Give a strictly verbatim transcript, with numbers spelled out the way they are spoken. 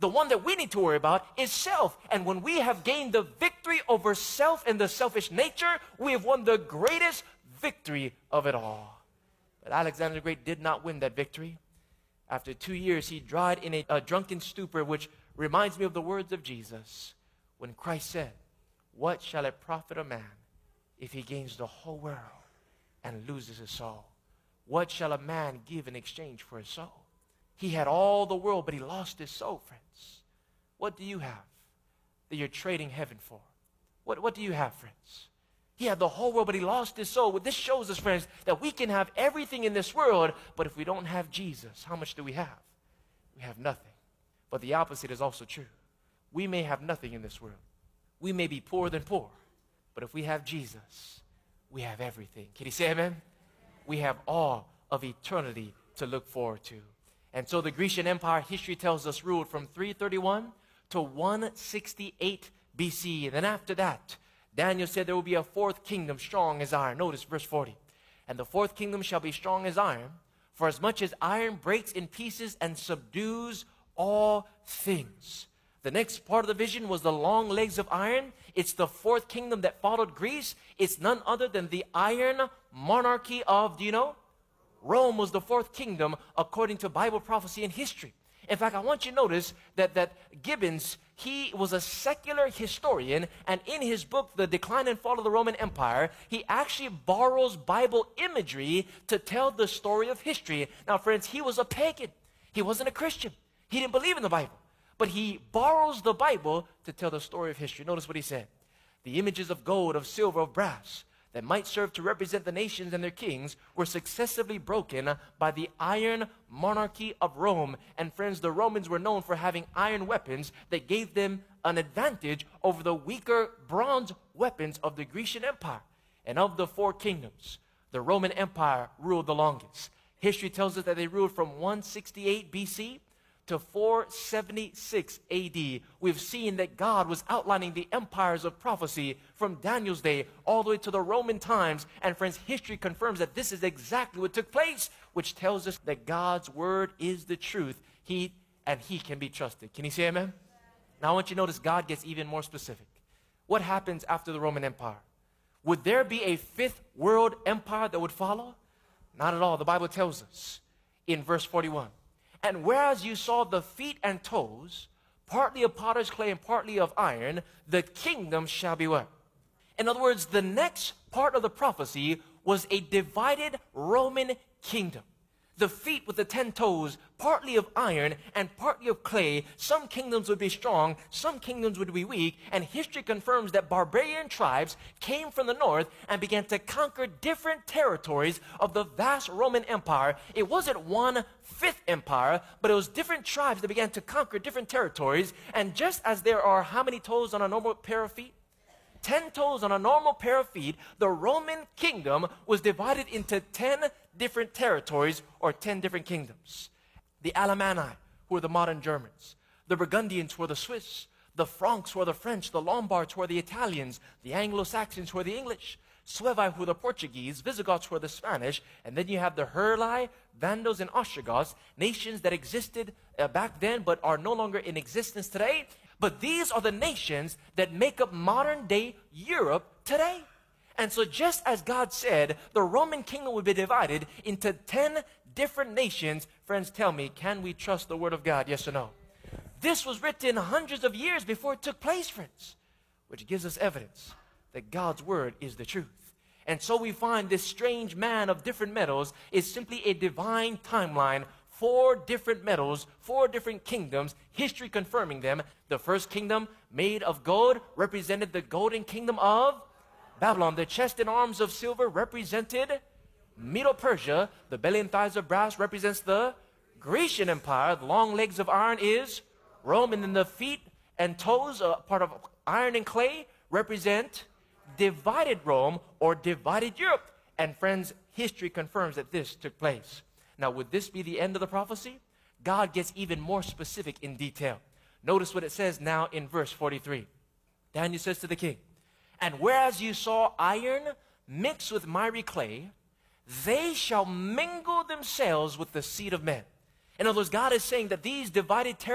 The one that we need to worry about is self. And when we have gained the victory over self and the selfish nature, we have won the greatest victory of it all. But Alexander the Great did not win that victory. After two years, he died in a, a drunken stupor, which reminds me of the words of Jesus when Christ said, "What shall it profit a man if he gains the whole world and loses his soul? What shall a man give in exchange for his soul?" He had all the world, but he lost his soul, friends. What do you have that you're trading heaven for? What, what do you have, friends? He had the whole world, but he lost his soul. Well, this shows us, friends, that we can have everything in this world, but if we don't have Jesus, how much do we have? We have nothing. But the opposite is also true. We may have nothing in this world. We may be poorer than poor, but if we have Jesus, we have everything. Can you say amen? We have all of eternity to look forward to. And so the Grecian Empire, history tells us, ruled from three thirty-one to one sixty-eight B C. And then after that, Daniel said there will be a fourth kingdom strong as iron. Notice verse forty. "And the fourth kingdom shall be strong as iron, for as much as iron breaks in pieces and subdues all things." The next part of the vision was the long legs of iron. It's the fourth kingdom that followed Greece. It's none other than the iron monarchy of, do you know? Rome was the fourth kingdom according to Bible prophecy and history. In fact, I want you to notice that, that Gibbons, he was a secular historian, and in his book, The Decline and Fall of the Roman Empire, he actually borrows Bible imagery to tell the story of history. Now, friends, he was a pagan. He wasn't a Christian. He didn't believe in the Bible. But he borrows the Bible to tell the story of history. Notice what he said. "The images of gold, of silver, of brass, that might serve to represent the nations and their kings were successively broken by the iron monarchy of Rome." And friends, the Romans were known for having iron weapons that gave them an advantage over the weaker bronze weapons of the Grecian Empire. And of the four kingdoms, the Roman Empire ruled the longest. History tells us that they ruled from one sixty-eight B C to four seventy-six A D. We've seen that God was outlining the empires of prophecy from Daniel's day all the way to the Roman times. And friends, history confirms that this is exactly what took place, which tells us that God's word is the truth. He and he can be trusted. Can you say amen? Now I want you to notice God gets even more specific. What happens after the Roman Empire? Would there be a fifth world empire that would follow? Not at all. The Bible tells us in verse forty-one. "And whereas you saw the feet and toes, partly of potter's clay and partly of iron, the kingdom shall be what?" In other words, the next part of the prophecy was a divided Roman kingdom. The feet with the ten toes, partly of iron and partly of clay. Some kingdoms would be strong, some kingdoms would be weak, and history confirms that barbarian tribes came from the north and began to conquer different territories of the vast Roman Empire. It wasn't one fifth empire, but it was different tribes that began to conquer different territories. And just as there are how many toes on a normal pair of feet? Ten toes on a normal pair of feet. The Roman kingdom was divided into ten different territories, or ten different kingdoms. The Alemanni, who were the modern Germans. The Burgundians, who were the Swiss. The Franks, who were the French. The Lombards, who were the Italians. The Anglo-Saxons, who were the English. Suevi, who were the Portuguese. Visigoths, who were the Spanish. And then you have the Heruli, Vandals, and Ostrogoths, nations that existed uh, back then but are no longer in existence today. But these are the nations that make up modern-day Europe today. And so just as God said, the Roman kingdom would be divided into ten different nations. Friends, tell me, can we trust the word of God? Yes or no? This was written hundreds of years before it took place, friends, which gives us evidence that God's word is the truth. And so we find this strange man of different metals is simply a divine timeline. Four different metals, four different kingdoms, history confirming them. The first kingdom, made of gold, represented the golden kingdom of Babylon. The chest and arms of silver represented Medo-Persia. The belly and thighs of brass represents the Grecian Empire. The long legs of iron is Rome. And then the feet and toes, a part of iron and clay, represent divided Rome or divided Europe. And friends, history confirms that this took place. Now, would this be the end of the prophecy? God gets even more specific in detail. Notice what it says now in verse forty-three. Daniel says to the king, "And whereas you saw iron mixed with miry clay, they shall mingle themselves with the seed of men." In other words, God is saying that these divided territories